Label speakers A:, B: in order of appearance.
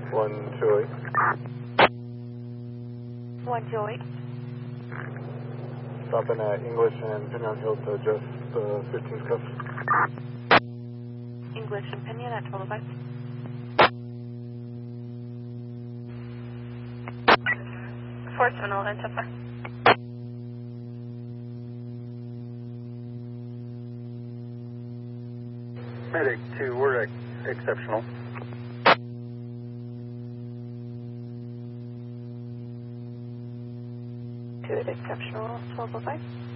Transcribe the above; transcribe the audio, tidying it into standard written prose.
A: 1 Joey.
B: 1 Joey.
A: Stopping at English and Pinion Hill to adjust the 15's cuffs.
B: English and Pinion at 1205. Four terminal event so far.
A: Medic 2, we're exceptional.
B: Two at exceptional 1205.